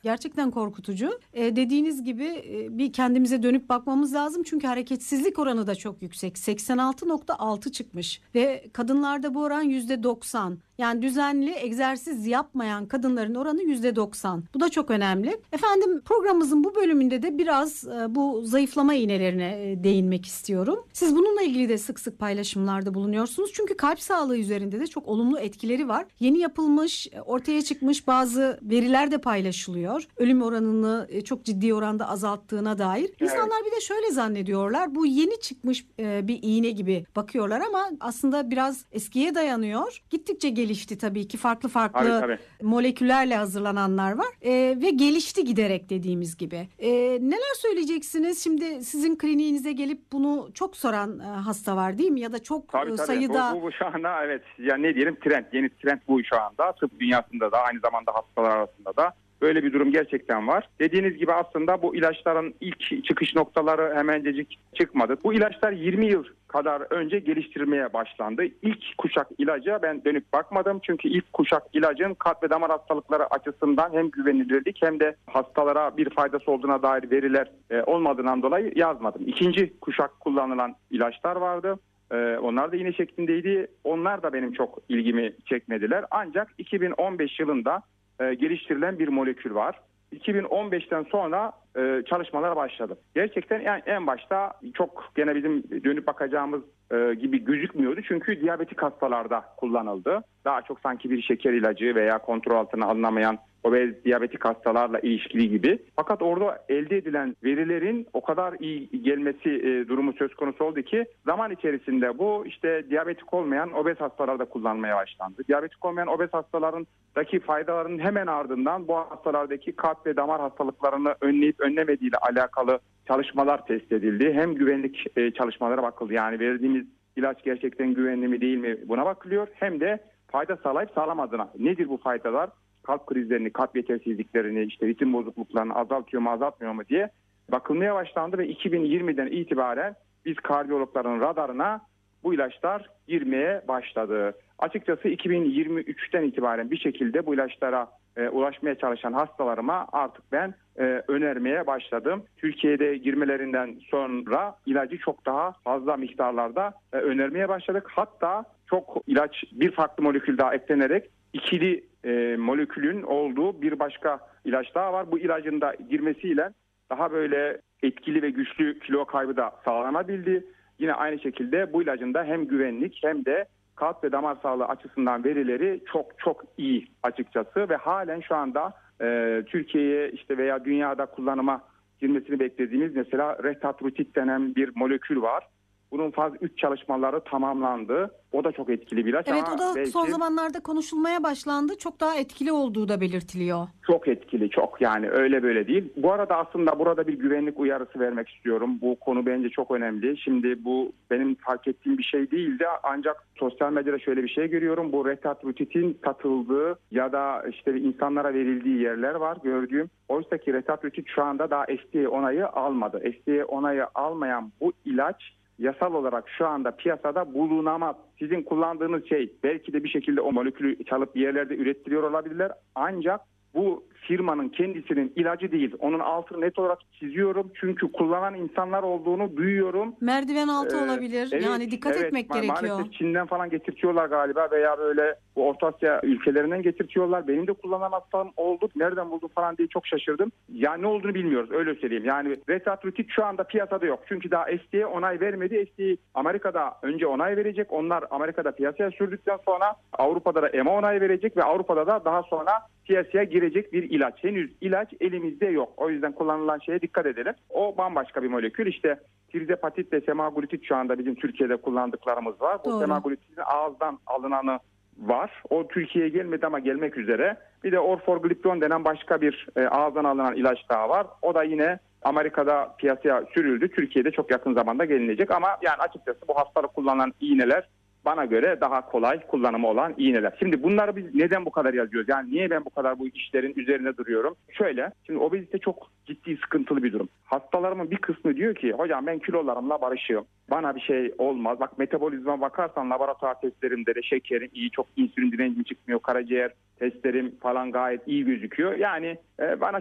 Gerçekten korkutucu. Dediğiniz gibi bir kendimize dönüp bakmamız lazım. Çünkü hareketsizlik oranı da çok yüksek. 86,6 çıkmış ve kadınlarda bu oran %90. Yani düzenli egzersiz yapmayan kadınların oranı %90. Bu da çok önemli. Efendim, programımızın bu bölümünde de biraz bu zayıflama iğnelerine değinmek istiyorum. Siz bununla ilgili de sık sık paylaşımlarda bulunuyorsunuz. Çünkü kalp sağlığı üzerinde de çok olumlu etkileri var. Yeni yapılmış, ortaya çıkmış bazı veriler de paylaşılıyor. Ölüm oranını çok ciddi oranda azalttığına dair. İnsanlar bir de şöyle zannediyorlar. Bu yeni çıkmış bir iğne gibi bakıyorlar ama aslında biraz eskiye dayanıyor. Gittikçe gelişti tabii ki, farklı Tabii. moleküllerle hazırlananlar var ve gelişti giderek dediğimiz gibi. Neler söyleyeceksiniz? Şimdi sizin kliniğinize gelip bunu çok soran hasta var değil mi? Ya da çok Tabii. sayıda. Bu şu anda evet, yani ne diyelim, yeni trend bu şu anda. Tıp dünyasında da, aynı zamanda hastalar arasında da böyle bir durum gerçekten var. Dediğiniz gibi aslında bu ilaçların ilk çıkış noktaları hemencecik çıkmadı. Bu ilaçlar 20 yıl kadar önce geliştirilmeye başlandı. İlk kuşak ilaca ben dönüp bakmadım. Çünkü ilk kuşak ilacın kalp ve damar hastalıkları açısından hem güvenilirlik hem de hastalara bir faydası olduğuna dair veriler olmadığından dolayı yazmadım. İkinci kuşak kullanılan ilaçlar vardı. Onlar da iğne şeklindeydi. Onlar da benim çok ilgimi çekmediler. Ancak 2015 yılında geliştirilen bir molekül var. 2015'ten sonra çalışmalar başladı. Gerçekten yani en başta çok gene bizim dönüp bakacağımız gibi gözükmüyordu. Çünkü diyabetik hastalarda kullanıldı. Daha çok sanki bir şeker ilacı veya kontrol altına alınamayan obez diyabetik hastalarla ilişkili gibi. Fakat orada elde edilen verilerin o kadar iyi gelmesi durumu söz konusu oldu ki zaman içerisinde bu işte diyabetik olmayan obez hastalarda kullanmaya başlandı. Diyabetik olmayan obez hastalarındaki faydaların hemen ardından bu hastalardaki kalp ve damar hastalıklarını önleyip önlemediğiyle alakalı çalışmalar test edildi. Hem güvenlik çalışmalara bakıldı. Yani verdiğimiz ilaç gerçekten güvenli mi değil mi buna bakılıyor. Hem de fayda sağlayıp sağlamadığına. Nedir bu faydalar? Kalp krizlerini, kalp yetersizliklerini, işte ritim bozukluklarını azaltıyor mu azaltmıyor mu diye bakılmaya başlandı ve 2020'den itibaren biz kardiyologların radarına bu ilaçlar girmeye başladı. Açıkçası 2023'ten itibaren bir şekilde bu ilaçlara ulaşmaya çalışan hastalarıma artık ben önermeye başladım. Türkiye'de girmelerinden sonra ilacı çok daha fazla miktarlarda önermeye başladık. Hatta çok ilaç, bir farklı molekül daha eklenerek ikili molekülün olduğu bir başka ilaç daha var. Bu ilacın da girmesiyle daha böyle etkili ve güçlü kilo kaybı da sağlanabildi. Yine aynı şekilde bu ilacın da hem güvenlik hem de kalp ve damar sağlığı açısından verileri çok iyi açıkçası ve halen şu anda Türkiye'ye işte veya dünyada kullanıma girmesini beklediğimiz mesela retatrutid denen bir molekül var. Bunun faz 3 çalışmaları tamamlandı. O da çok etkili bir ilaç. Evet, ama o da belki son zamanlarda konuşulmaya başlandı. Çok daha etkili olduğu da belirtiliyor. çok etkili, çok, yani öyle böyle değil. Bu arada aslında burada bir güvenlik uyarısı vermek istiyorum. Bu konu bence çok önemli. Şimdi bu benim fark ettiğim bir şey değildi. Ancak sosyal medyada şöyle bir şey görüyorum. Bu retatrutidin satıldığı ya da işte insanlara verildiği yerler var gördüğüm. Oysa ki retatrutid şu anda daha FDA onayı almadı. FDA onayı almayan bu ilaç yasal olarak şu anda piyasada bulunamaz. Sizin kullandığınız şey belki de bir şekilde o molekülü çalıp bir yerlerde ürettiriyor olabilirler. Ancak bu firmanın kendisinin ilacı değil. Onun altını net olarak çiziyorum. Çünkü kullanan insanlar olduğunu duyuyorum. Merdiven altı olabilir. Evet, yani dikkat etmek gerekiyor. Maalesef Çin'den falan getirtiyorlar galiba veya böyle bu Orta Asya ülkelerinden getirtiyorlar. Benim de kullanan hastam oldu. Nereden buldum falan diye çok şaşırdım. Ya ne olduğunu bilmiyoruz, öyle söyleyeyim. Yani retatrutid şu anda piyasada yok. Çünkü daha FDA onay vermedi. FDA Amerika'da önce onay verecek. Onlar Amerika'da piyasaya sürdükten sonra Avrupa'da da EMA onay verecek ve Avrupa'da da daha sonra piyasaya girecek bir ilaç. Henüz ilaç elimizde yok. O yüzden kullanılan şeye dikkat edelim. O bambaşka bir molekül. İşte tirzepatit ve semaglutid şu anda bizim Türkiye'de kullandıklarımız var. Bu semaglutidin ağızdan alınanı var. O Türkiye'ye gelmedi ama gelmek üzere. Bir de orforglipron denen başka bir ağızdan alınan ilaç daha var. O da yine Amerika'da piyasaya sürüldü. Türkiye'de çok yakın zamanda gelinecek ama yani açıkçası bu hastalık kullanılan iğneler bana göre daha kolay kullanımı olan iğneler. Şimdi bunları biz neden bu kadar yazıyoruz? Yani niye ben bu kadar bu işlerin üzerine duruyorum? Şöyle, şimdi obezite çok ciddi sıkıntılı bir durum. Hastalarımın bir kısmı diyor ki hocam ben kilolarımla barışıyorum. Bana bir şey olmaz. Bak metabolizma bakarsan laboratuvar testlerimde de şekerim iyi, çok insülin direncim çıkmıyor. Karaciğer testlerim falan gayet iyi gözüküyor. Yani bana